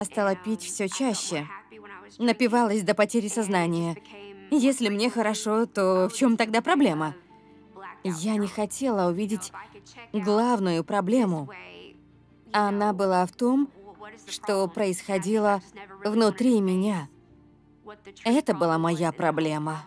Стала пить все чаще, напивалась до потери сознания. Если мне хорошо, то в чем тогда проблема? Я не хотела увидеть главную проблему. Она была в том, что происходило внутри меня. Это была моя проблема.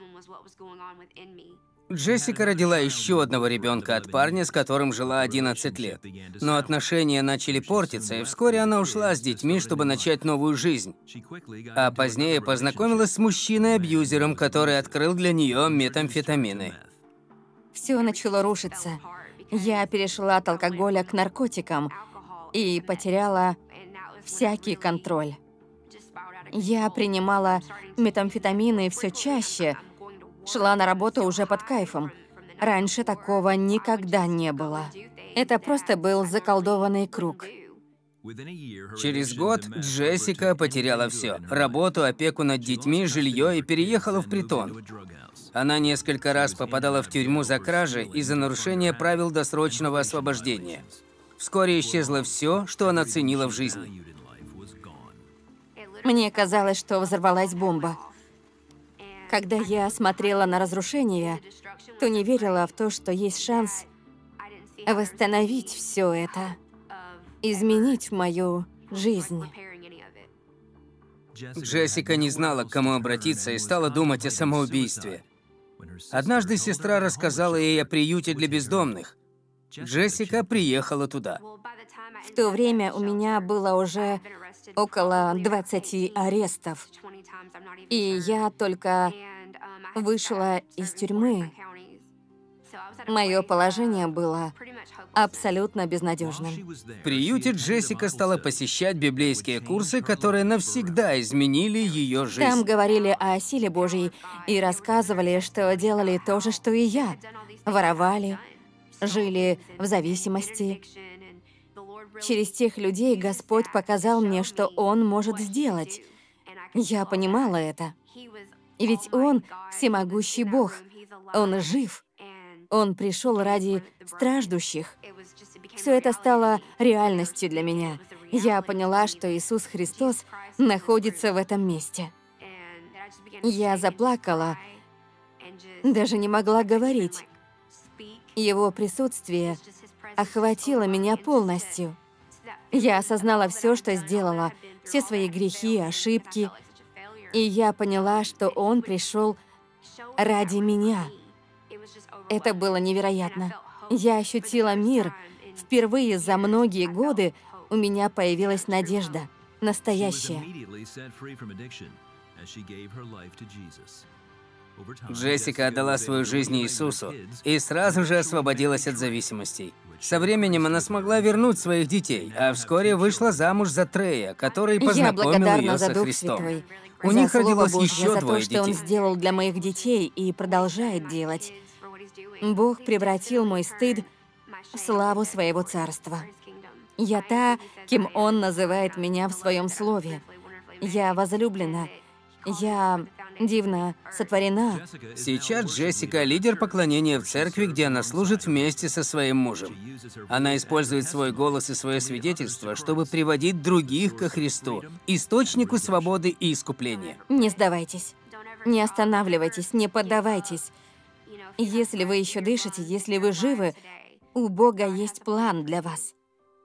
Джессика родила еще одного ребенка от парня, с которым жила 11 лет. Но отношения начали портиться, и вскоре она ушла с детьми, чтобы начать новую жизнь. А позднее познакомилась с мужчиной-абьюзером, который открыл для нее метамфетамины. Все начало рушиться. Я перешла от алкоголя к наркотикам и потеряла всякий контроль. Я принимала метамфетамины все чаще, шла на работу уже под кайфом. Раньше такого никогда не было. Это просто был заколдованный круг. Через год Джессика потеряла все: работу, опеку над детьми, жилье и переехала в притон. Она несколько раз попадала в тюрьму за кражи и за нарушение правил досрочного освобождения. Вскоре исчезло все, что она ценила в жизни. Мне казалось, что взорвалась бомба. Когда я смотрела на разрушение, то не верила в то, что есть шанс восстановить все это, изменить мою жизнь. Джессика не знала, к кому обратиться, и стала думать о самоубийстве. Однажды сестра рассказала ей о приюте для бездомных. Джессика приехала туда. В то время у меня было уже около 20 арестов, и я только вышла из тюрьмы. Мое положение было абсолютно безнадежным. В приюте Джессика стала посещать библейские курсы, которые навсегда изменили ее жизнь. Там говорили о силе Божьей и рассказывали, что делали то же, что и я. Воровали, жили в зависимости. Через тех людей Господь показал мне, что Он может сделать. Я понимала это. И ведь Он всемогущий Бог. Он жив. Он пришел ради страждущих. Все это стало реальностью для меня. Я поняла, что Иисус Христос находится в этом месте. Я заплакала, даже не могла говорить. Его присутствие охватило меня полностью. Я осознала все, что сделала, все свои грехи, ошибки, и я поняла, что Он пришел ради меня. Это было невероятно. Я ощутила мир. Впервые за многие годы у меня появилась надежда. Настоящая. Джессика отдала свою жизнь Иисусу и сразу же освободилась от зависимостей. Со временем она смогла вернуть своих детей, а вскоре вышла замуж за Трея, который Я познакомил благодарна ее за со Дух Христом. Святой, У за них Слово родилось Божье, еще за то, двое что Он детей. сделал для моих детей и продолжает делать. Бог превратил мой стыд в славу Своего Царства. Я та, кем Он называет меня в Своем Слове. Я возлюблена. Я дивно сотворена. Сейчас Джессика — лидер поклонения в церкви, где она служит вместе со своим мужем. Она использует свой голос и свое свидетельство, чтобы приводить других ко Христу, источнику свободы и искупления. Не сдавайтесь. Не останавливайтесь, не поддавайтесь. Если вы еще дышите, если вы живы, у Бога есть план для вас.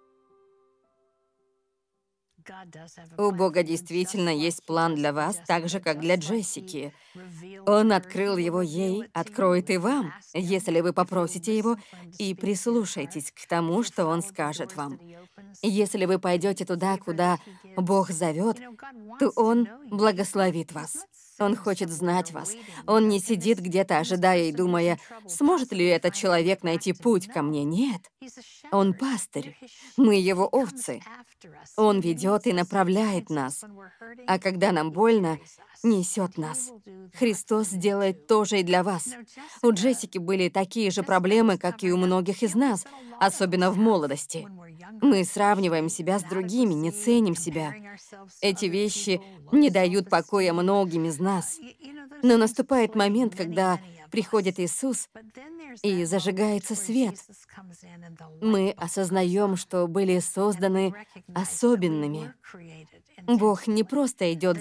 У Бога действительно есть план для вас, так же, как для Джессики. Он открыл его ей, откроет и вам, если вы попросите его и прислушаетесь к тому, что он скажет вам. Если вы пойдете туда, куда Бог зовет, то Он благословит вас. Он хочет знать вас. Он не сидит где-то, ожидая и думая, сможет ли этот человек найти путь ко мне. Нет. Он пастырь. Мы его овцы. Он ведет и направляет нас. А когда нам больно, несет нас. Христос сделает то же и для вас. У Джессики были такие же проблемы, как и у многих из нас, особенно в молодости. Мы сравниваем себя с другими, не ценим себя. Эти вещи не дают покоя многим из нас. Но наступает момент, когда приходит Иисус, и зажигается свет. Мы осознаем, что были созданы особенными. Бог не просто идет